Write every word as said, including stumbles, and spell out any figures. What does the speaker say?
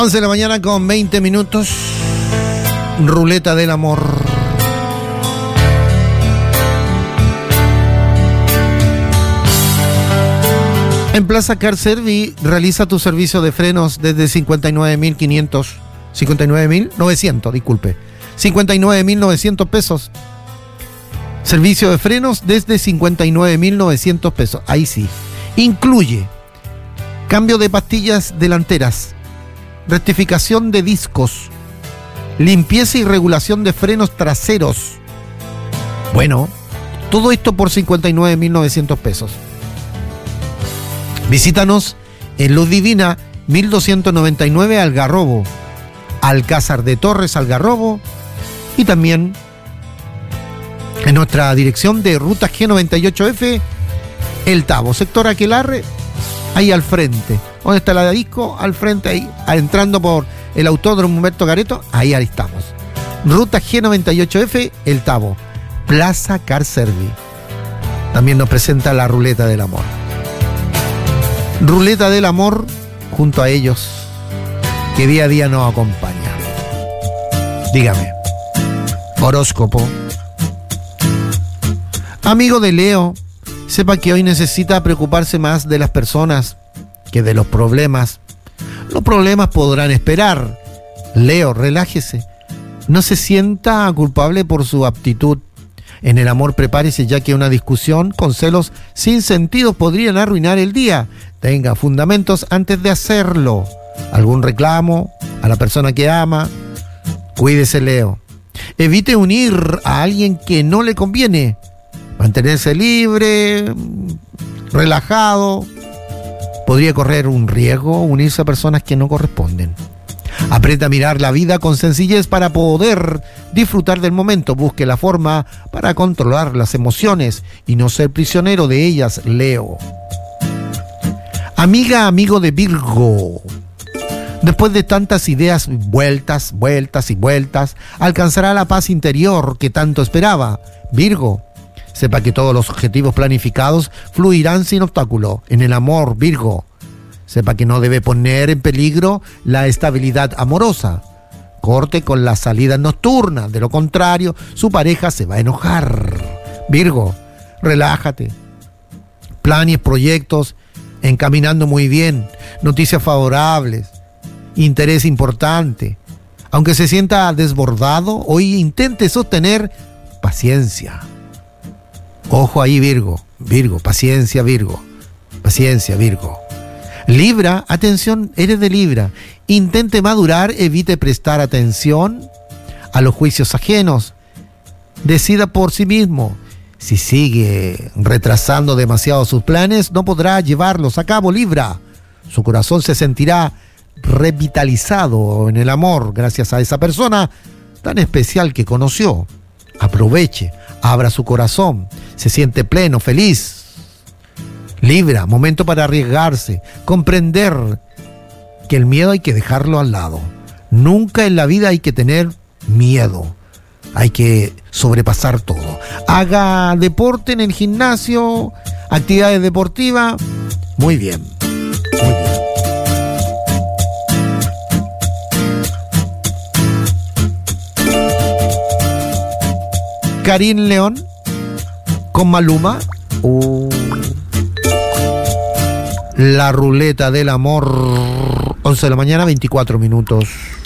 once de la mañana con veinte minutos. Ruleta del amor. En Plaza Car Service realiza tu servicio de frenos desde cincuenta y nueve mil quinientos, cincuenta y nueve mil novecientos, disculpe, cincuenta y nueve mil novecientos pesos. Servicio de frenos desde cincuenta y nueve mil novecientos pesos. Ahí sí. Incluye cambio de pastillas delanteras, rectificación de discos, limpieza y regulación de frenos traseros. Bueno, todo esto por cincuenta y nueve mil novecientos pesos. Visítanos en Luz Divina mil doscientos noventa y nueve Algarrobo, Alcázar de Torres Algarrobo, y también en nuestra dirección de Ruta G noventa y ocho F, El Tabo, sector Aquelarre, ahí al frente. ¿Dónde está la disco? Al frente, ahí, entrando por el Autódromo Humberto Gareto, ahí, ahí estamos. Ruta G noventa y ocho F, El Tabo, Plaza Car Service. También nos presenta la Ruleta del Amor. Ruleta del Amor, junto a ellos, que día a día nos acompaña. Dígame, horóscopo. Amigo de Leo, sepa que hoy necesita preocuparse más de las personas que de los problemas. Los problemas podrán esperar. Leo, relájese. No se sienta culpable por su aptitud. En el amor, prepárese, ya que una discusión con celos sin sentido podrían arruinar el día. Tenga fundamentos antes de hacerlo. Algún reclamo a la persona que ama. Cuídese, Leo. Evite unir a alguien que no le conviene. Mantenerse libre, relajado. Podría correr un riesgo unirse a personas que no corresponden. Aprenda a mirar la vida con sencillez para poder disfrutar del momento. Busque la forma para controlar las emociones y no ser prisionero de ellas, Leo. Amiga, amigo de Virgo. Después de tantas ideas, vueltas, vueltas y vueltas, alcanzará la paz interior que tanto esperaba. Virgo, sepa que todos los objetivos planificados fluirán sin obstáculo. En el amor, Virgo, sepa que no debe poner en peligro la estabilidad amorosa. Corte con las salidas nocturnas, de lo contrario, su pareja se va a enojar. Virgo, relájate. Planes, proyectos, encaminando muy bien. Noticias favorables. Interés importante. Aunque se sienta desbordado, hoy intente sostener paciencia. Ojo ahí, Virgo. Virgo, paciencia, Virgo. Paciencia, Virgo. Libra, atención, eres de Libra. Intente madurar, evite prestar atención a los juicios ajenos. Decida por sí mismo. Si sigue retrasando demasiado sus planes, no podrá llevarlos a cabo, Libra. Su corazón se sentirá revitalizado en el amor gracias a esa persona tan especial que conoció. Aproveche, abra su corazón, se siente pleno, feliz. Libra, momento para arriesgarse, comprender que el miedo hay que dejarlo al lado. Nunca en la vida hay que tener miedo. Hay que sobrepasar todo. Haga deporte en el gimnasio, actividades deportivas. Muy bien, muy bien. Karim León con Maluma. Uh. La Ruleta del Amor. once de la mañana, veinticuatro minutos.